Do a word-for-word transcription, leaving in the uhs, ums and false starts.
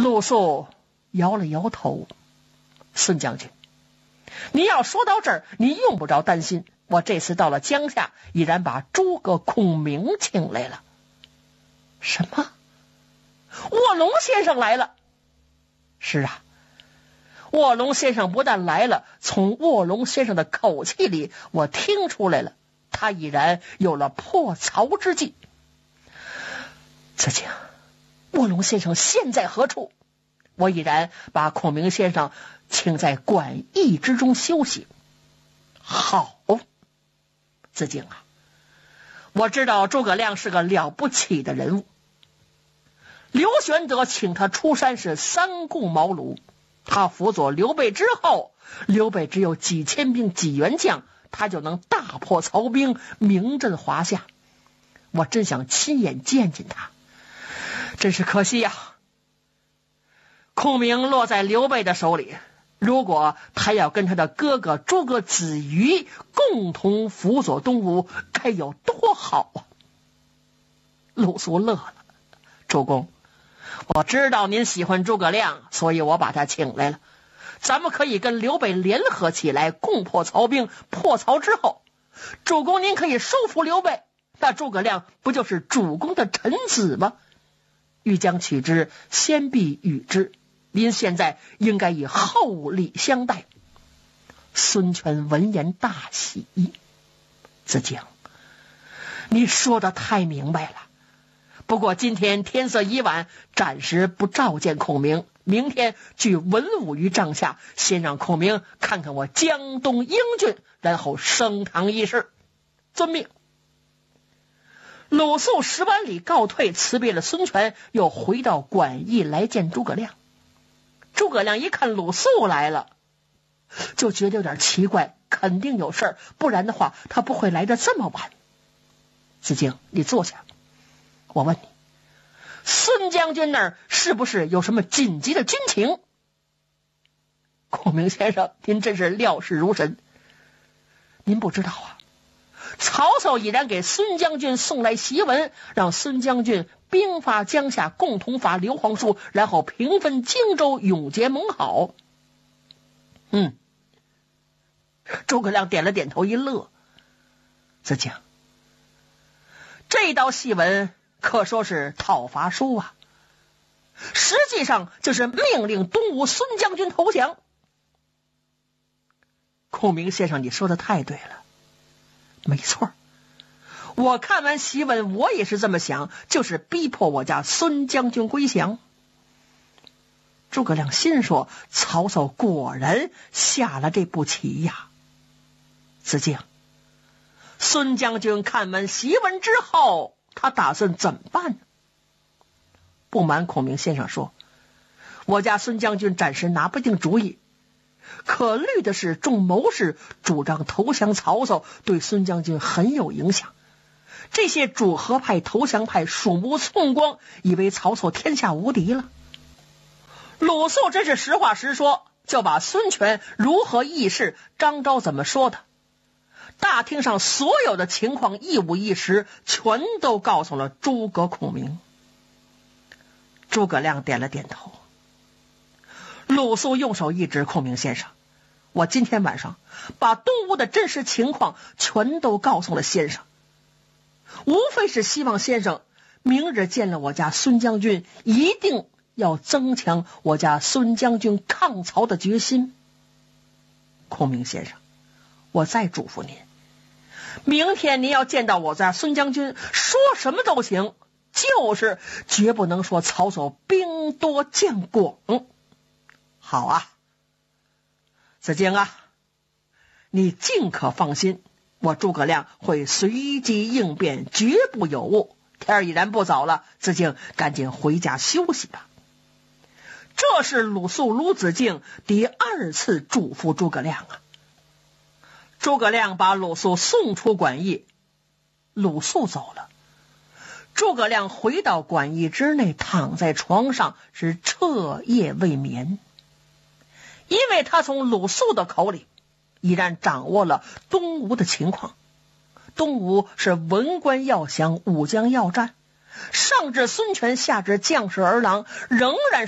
鲁肃摇了摇头，孙将军，你要说到这儿，你用不着担心，我这次到了江夏，已然把诸葛孔明请来了。什么？卧龙先生来了？是啊，卧龙先生不但来了，从卧龙先生的口气里，我听出来了，他已然有了破曹之计。子敬，卧龙先生现在何处？我已然把孔明先生请在馆驿之中休息。好，子敬啊，我知道诸葛亮是个了不起的人物。刘玄德请他出山是三顾茅庐，他辅佐刘备之后，刘备只有几千兵几员将，他就能大破曹兵，名震华夏。我真想亲眼见见他，真是可惜呀、啊。孔明落在刘备的手里，如果他要跟他的哥哥诸葛子瑜共同辅佐东吴，该有多好啊！鲁肃乐了，主公，我知道您喜欢诸葛亮，所以我把他请来了。咱们可以跟刘备联合起来，共破曹兵。破曹之后，主公您可以收服刘备，那诸葛亮不就是主公的臣子吗？欲将取之，先必与之。您现在应该以厚礼相待。孙权闻言大喜，子敬，你说的太明白了。不过今天天色已晚，暂时不召见孔明，明天聚文武于帐下，先让孔明看看我江东英俊，然后升堂议事。遵命。鲁肃十万里告退，辞别了孙权，又回到馆驿来见诸葛亮。诸葛亮一看鲁肃来了，就觉得有点奇怪，肯定有事儿，不然的话他不会来得这么晚。子敬，你坐下，我问你，孙将军那儿是不是有什么紧急的军情？孔明先生，您真是料事如神。您不知道啊，曹操已然给孙将军送来檄文，让孙将军兵发江夏，共同伐刘皇叔，然后平分荆州，永结盟好。嗯，诸葛亮点了点头，一乐。子敬，这道檄文可说是讨伐书啊，实际上就是命令东吴孙将军投降。孔明先生，你说的太对了，没错，我看完檄文，我也是这么想，就是逼迫我家孙将军归降。诸葛亮心说，曹操果然下了这步棋呀。子敬，孙将军看完檄文之后，他打算怎么办呢？不瞒孔明先生说，我家孙将军暂时拿不定主意，可虑的是众谋士主张投降曹操，对孙将军很有影响。这些主和派投降派鼠目寸光，以为曹操天下无敌了。鲁肃真是实话实说，就把孙权如何议事，张昭怎么说的，大厅上所有的情况一五一十，全都告诉了诸葛孔明。诸葛亮点了点头。鲁肃用手一指，孔明先生，我今天晚上把东吴的真实情况全都告诉了先生，无非是希望先生明日见了我家孙将军，一定要增强我家孙将军抗曹的决心。孔明先生，我再嘱咐您，明天您要见到我家孙将军，说什么都行，就是绝不能说曹操兵多将广。好啊，子敬啊，你尽可放心，我诸葛亮会随机应变，绝不有误。天儿已然不早了，子敬赶紧回家休息吧。这是鲁肃鲁子敬第二次嘱咐诸葛亮啊。诸葛亮把鲁肃送出馆驿，鲁肃走了，诸葛亮回到馆驿之内，躺在床上是彻夜未眠，因为他从鲁肃的口里已然掌握了东吴的情况。东吴是文官要降，武将要战，上至孙权，下至将士儿郎，仍然